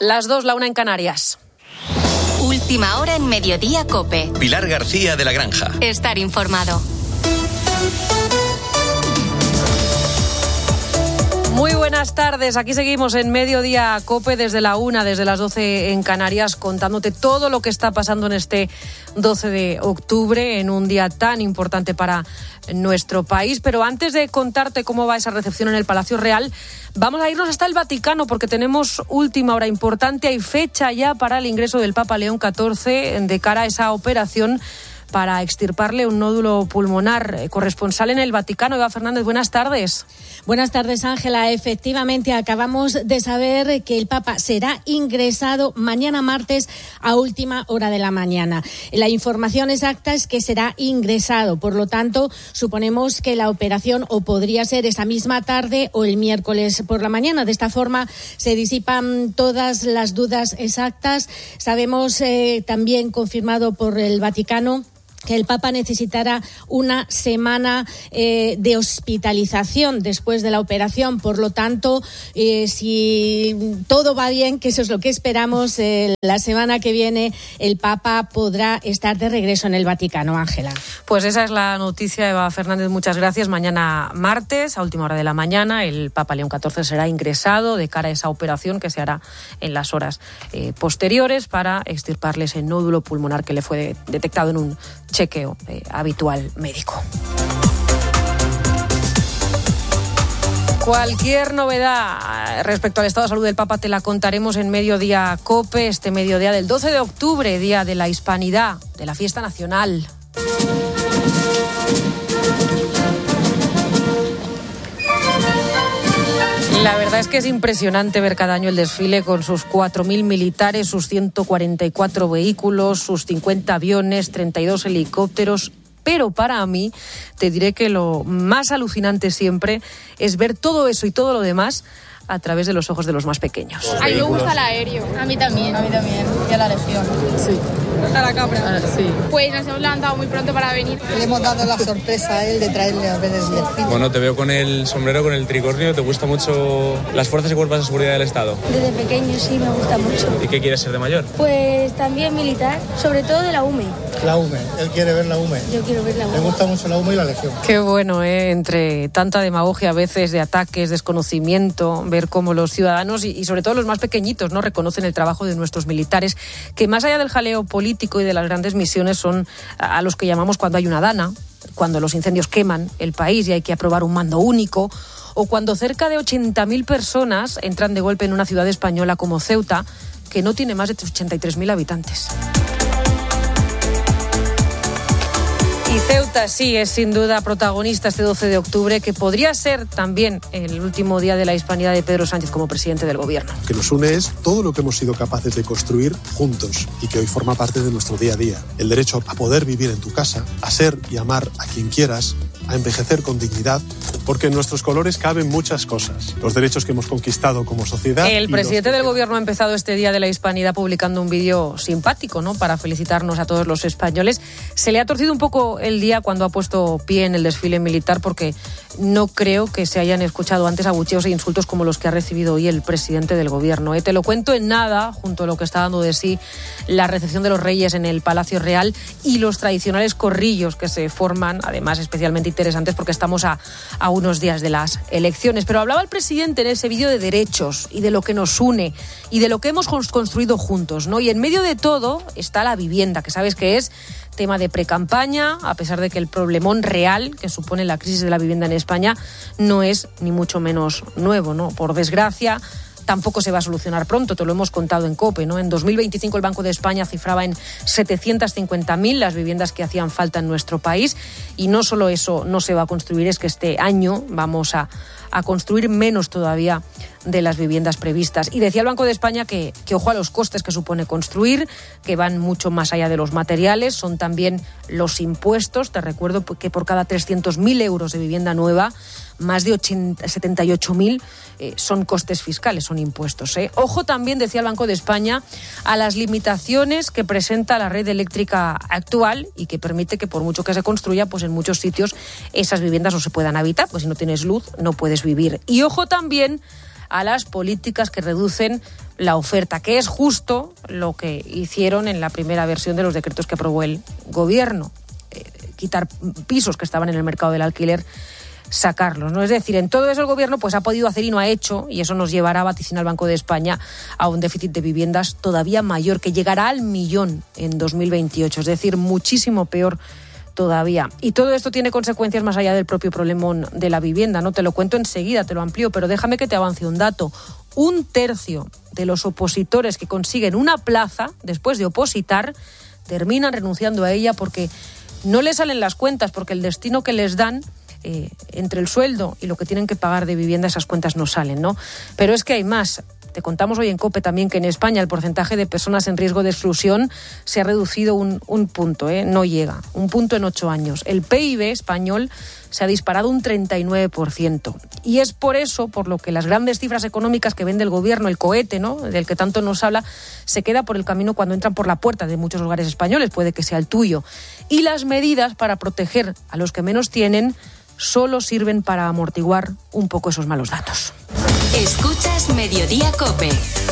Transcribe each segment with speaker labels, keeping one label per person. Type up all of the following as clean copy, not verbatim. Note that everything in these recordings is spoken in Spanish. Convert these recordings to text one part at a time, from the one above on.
Speaker 1: Las 2, la 1 en Canarias.
Speaker 2: Última hora en Mediodía COPE.
Speaker 3: Pilar García de la Granja.
Speaker 2: Estar informado.
Speaker 1: Muy buenas tardes, aquí seguimos en Mediodía COPE desde la 1, desde las 12 en Canarias, contándote todo lo que está pasando en este 12 de octubre, en un día tan importante para nuestro país. Pero antes de contarte cómo va esa recepción en el Palacio Real, vamos a irnos hasta el Vaticano porque tenemos última hora importante. Hay fecha ya para el ingreso del Papa León XIV de cara a esa operación para extirparle un nódulo pulmonar. Corresponsal en el Vaticano, Eva Fernández, buenas tardes.
Speaker 4: Buenas tardes, Ángela. Efectivamente, acabamos de saber que el Papa será ingresado mañana martes a última hora de la mañana. La información exacta es que será ingresado, por lo tanto, suponemos que la operación o podría ser esa misma tarde o el miércoles por la mañana. De esta forma se disipan todas las dudas exactas. Sabemos también confirmado por el Vaticano que el Papa necesitará una semana de hospitalización después de la operación. Por lo tanto, si todo va bien, que eso es lo que esperamos, la semana que viene el Papa podrá estar de regreso en el Vaticano. Ángela.
Speaker 1: Pues esa es la noticia, Eva Fernández, muchas gracias. Mañana martes, a última hora de la mañana, el Papa León XIV será ingresado de cara a esa operación que se hará en las horas posteriores para extirparle ese nódulo pulmonar que le fue detectado en un chequeo habitual médico. Cualquier novedad respecto al estado de salud del Papa te la contaremos en Mediodía COPE, este mediodía del 12 de octubre, Día de la Hispanidad, de la fiesta nacional. La verdad es que es impresionante ver cada año el desfile con sus 4.000 militares, sus 144 vehículos, sus 50 aviones, 32 helicópteros. Pero para mí, te diré que lo más alucinante siempre es ver todo eso y todo lo demás a través de los ojos de los más pequeños.
Speaker 5: A mí me gusta el aéreo.
Speaker 6: A mí también. Y a la Legión.
Speaker 5: Sí. A la Capra.
Speaker 6: Sí.
Speaker 5: Pues nos hemos levantado muy pronto para venir.
Speaker 7: Le hemos dado la sorpresa a él de traerle a ver el desfile.
Speaker 8: Bueno, te veo con el sombrero, con el tricornio. ¿Te gustan mucho las fuerzas y cuerpos de seguridad del Estado?
Speaker 9: Desde pequeño sí, me gusta mucho.
Speaker 8: ¿Y qué quieres ser de mayor?
Speaker 9: Pues también militar, sobre todo de la UME.
Speaker 7: La UME, él quiere ver la UME.
Speaker 9: Yo quiero ver la UME.
Speaker 7: Le gusta mucho la UME y la Legión.
Speaker 1: Qué bueno, entre tanta demagogia a veces de ataques, desconocimiento, ver cómo los ciudadanos y sobre todo los más pequeñitos no reconocen el trabajo de nuestros militares, que más allá del jaleo político y de las grandes misiones son a los que llamamos cuando hay una dana, cuando los incendios queman el país y hay que aprobar un mando único, o cuando cerca de 80.000 personas entran de golpe en una ciudad española como Ceuta, que no tiene más de 83.000 habitantes. Y Ceuta sí es sin duda protagonista este 12 de octubre, que podría ser también el último día de la hispanidad de Pedro Sánchez como presidente del gobierno.
Speaker 10: Lo que nos une es todo lo que hemos sido capaces de construir juntos y que hoy forma parte de nuestro día a día. El derecho a poder vivir en tu casa, a ser y amar a quien quieras, a envejecer con dignidad, porque en nuestros colores caben muchas cosas. Los derechos que hemos conquistado como sociedad.
Speaker 1: El presidente del gobierno ha empezado este Día de la Hispanidad publicando un vídeo simpático, ¿no?, para felicitarnos a todos los españoles. Se le ha torcido un poco el día cuando ha puesto pie en el desfile militar, porque no creo que se hayan escuchado antes abucheos e insultos como los que ha recibido hoy el presidente del gobierno. Te lo cuento en nada, junto a lo que está dando de sí la recepción de los Reyes en el Palacio Real y los tradicionales corrillos que se forman, además especialmente interesantes porque estamos a unos días de las elecciones. Pero hablaba el presidente en ese vídeo de derechos y de lo que nos une y de lo que hemos construido juntos, ¿no? Y en medio de todo está la vivienda, que sabes que es tema de precampaña, a pesar de que el problemón real que supone la crisis de la vivienda en España no es ni mucho menos nuevo, ¿no? Por desgracia, tampoco se va a solucionar pronto, te lo hemos contado en COPE, ¿no? En 2025 el Banco de España cifraba en 750.000 las viviendas que hacían falta en nuestro país, y no solo eso no se va a construir, es que este año vamos a construir menos todavía de las viviendas previstas. Y decía el Banco de España que ojo a los costes que supone construir, que van mucho más allá de los materiales, son también los impuestos. Te recuerdo que por cada 300.000 euros de vivienda nueva, más de 78.000 son costes fiscales, son impuestos. Ojo también, decía el Banco de España, a las limitaciones que presenta la red eléctrica actual y que permite que por mucho que se construya, pues en muchos sitios esas viviendas no se puedan habitar, pues si no tienes luz no puedes vivir. Y ojo también a las políticas que reducen la oferta, que es justo lo que hicieron en la primera versión de los decretos que aprobó el Gobierno. Quitar pisos que estaban en el mercado del alquiler, sacarlos, ¿no? Es decir, en todo eso el Gobierno pues ha podido hacer y no ha hecho, y eso nos llevará, vaticina el Banco de España, a un déficit de viviendas todavía mayor, que llegará al 1.000.000 en 2028, es decir, muchísimo peor todavía. Y todo esto tiene consecuencias más allá del propio problema de la vivienda, ¿no? Te lo cuento enseguida, te lo amplío, pero déjame que te avance un dato. 1/3 de los opositores que consiguen una plaza después de opositar terminan renunciando a ella porque no les salen las cuentas, porque el destino que les dan entre el sueldo y lo que tienen que pagar de vivienda, esas cuentas no salen, ¿no? Pero es que hay más. Te contamos hoy en COPE también que en España el porcentaje de personas en riesgo de exclusión se ha reducido un punto, no llega, un punto en 8 años. El PIB español se ha disparado un 39%. Y es por eso, por lo que las grandes cifras económicas que vende el Gobierno, el cohete, ¿no?, del que tanto nos habla, se queda por el camino cuando entran por la puerta de muchos hogares españoles, puede que sea el tuyo. Y las medidas para proteger a los que menos tienen solo sirven para amortiguar un poco esos malos datos.
Speaker 2: Escuchas Mediodía COPE.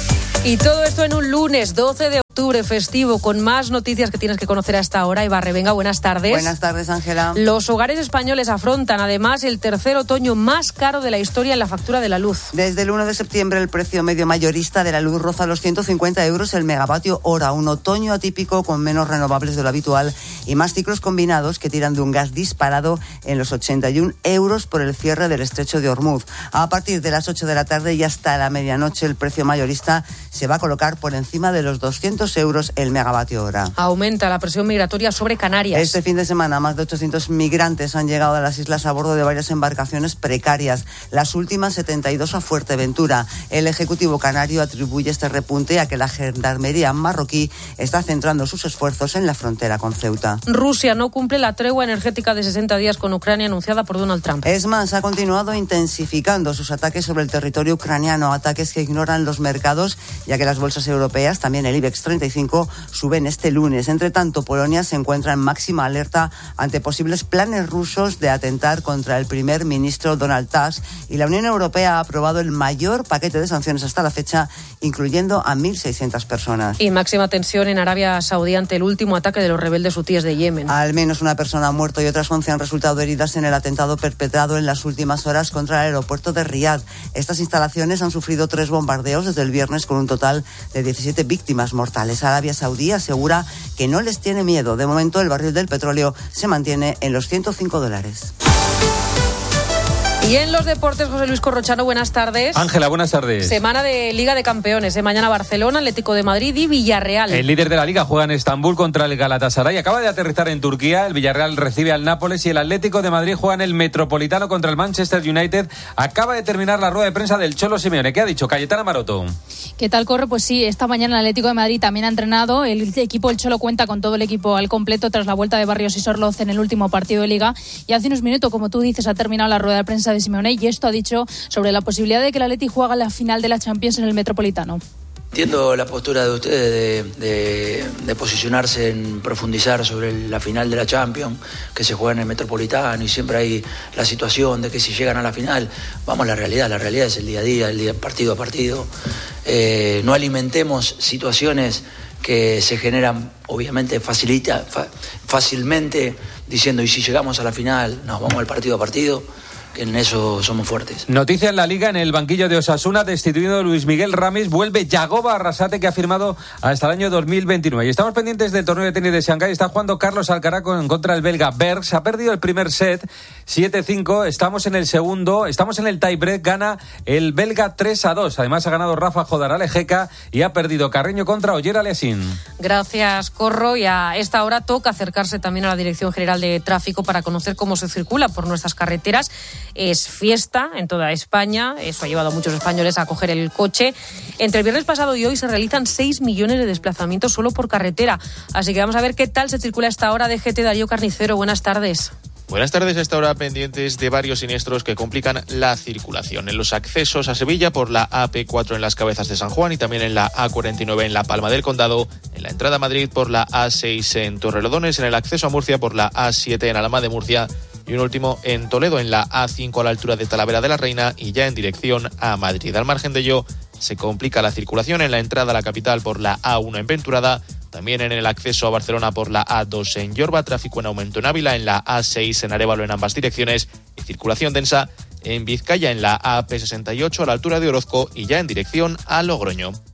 Speaker 1: Y todo esto en un lunes 12 de octubre, festivo, con más noticias que tienes que conocer hasta ahora. Eva Revenga, buenas tardes.
Speaker 3: Buenas tardes, Ángela.
Speaker 1: Los hogares españoles afrontan además el tercer otoño más caro de la historia en la factura de la luz.
Speaker 3: Desde el 1 de septiembre el precio medio mayorista de la luz roza los 150 euros el megavatio hora. Un otoño atípico con menos renovables de lo habitual y más ciclos combinados que tiran de un gas disparado en los 81 euros por el cierre del estrecho de Hormuz. A partir de las 8 de la tarde y hasta la medianoche el precio mayorista se va a colocar por encima de los 200 euros el megavatio hora.
Speaker 1: Aumenta la presión migratoria sobre Canarias.
Speaker 3: Este fin de semana más de 800 migrantes han llegado a las islas a bordo de varias embarcaciones precarias, las últimas 72 a Fuerteventura. El Ejecutivo canario atribuye este repunte a que la gendarmería marroquí está centrando sus esfuerzos en la frontera con Ceuta.
Speaker 1: Rusia no cumple la tregua energética de 60 días con Ucrania anunciada por Donald Trump.
Speaker 3: Es más, ha continuado intensificando sus ataques sobre el territorio ucraniano, ataques que ignoran los mercados, ya que las bolsas europeas, también el IBEX 35, suben este lunes. Entre tanto, Polonia se encuentra en máxima alerta ante posibles planes rusos de atentar contra el primer ministro Donald Tusk, y la Unión Europea ha aprobado el mayor paquete de sanciones hasta la fecha, incluyendo a 1.600 personas.
Speaker 1: Y máxima tensión en Arabia Saudí ante el último ataque de los rebeldes hutíes de Yemen.
Speaker 3: Al menos una persona ha muerto y otras 11 han resultado heridas en el atentado perpetrado en las últimas horas contra el aeropuerto de Riad. Estas instalaciones han sufrido 3 bombardeos desde el viernes, con un total de 17 víctimas mortales. Arabia Saudí asegura que no les tiene miedo. De momento, el barril del petróleo se mantiene en los $105.
Speaker 1: Y en los deportes, José Luis Corrochano, buenas tardes.
Speaker 11: Ángela, buenas tardes.
Speaker 1: Semana de Liga de Campeones. Mañana Barcelona, Atlético de Madrid y Villarreal.
Speaker 11: El líder de la Liga juega en Estambul contra el Galatasaray. Acaba de aterrizar en Turquía. El Villarreal recibe al Nápoles y el Atlético de Madrid juega en el Metropolitano contra el Manchester United. Acaba de terminar la rueda de prensa del Cholo Simeone. ¿Qué ha dicho Cayetana Maroto?
Speaker 12: ¿Qué tal, Corro? Pues sí, esta mañana el Atlético de Madrid también ha entrenado. El equipo, el Cholo, cuenta con todo el equipo al completo tras la vuelta de Barrios y Sorloz en el último partido de Liga. Y hace unos minutos, como tú dices, ha terminado la rueda de prensa de Simeone y esto ha dicho sobre la posibilidad de que el Atleti juegue la final de la Champions en el Metropolitano.
Speaker 13: Entiendo la postura de ustedes de posicionarse en profundizar sobre la final de la Champions, que se juega en el Metropolitano, y siempre hay la situación de que si llegan a la final, vamos a la realidad es el día a día, el día partido a partido. No alimentemos situaciones que se generan, obviamente, fácilmente, diciendo, y si llegamos a la final, nos vamos al partido a partido, que en eso somos fuertes.
Speaker 11: Noticia en la Liga: en el banquillo de Osasuna, destituido Luis Miguel Ramis, vuelve Yagoba Arrasate, que ha firmado hasta el año 2029. Y estamos pendientes del torneo de tenis de Shanghái. Está jugando Carlos Alcaraz contra el belga Bergs. Ha perdido el primer set, 7-5. Estamos en el segundo, estamos en el tiebreak. Gana el belga 3-2. Además ha ganado Rafa Jodaralejeca y ha perdido Carreño contra Oyer Aliassime.
Speaker 1: Gracias, Corro. Y a esta hora toca acercarse también a la Dirección General de Tráfico para conocer cómo se circula por nuestras carreteras. Es fiesta en toda España, eso ha llevado a muchos españoles a coger el coche. Entre el viernes pasado y hoy se realizan 6 millones de desplazamientos solo por carretera. Así que vamos a ver qué tal se circula a esta hora. DGT, Darío Carnicero, buenas tardes.
Speaker 14: Buenas tardes. A esta hora pendientes de varios siniestros que complican la circulación. En los accesos a Sevilla por la AP4 en las Cabezas de San Juan y también en la A49 en la Palma del Condado, en la entrada a Madrid por la A6 en Torrelodones, en el acceso a Murcia por la A7 en Alhama de Murcia y un último en Toledo en la A5 a la altura de Talavera de la Reina y ya en dirección a Madrid. Al margen de ello, se complica la circulación en la entrada a la capital por la A1 en Venturada, también en el acceso a Barcelona por la A2 en Yorba, tráfico en aumento en Ávila, en la A6 en Arévalo en ambas direcciones y circulación densa en Vizcaya en la AP68 a la altura de Orozco y ya en dirección a Logroño.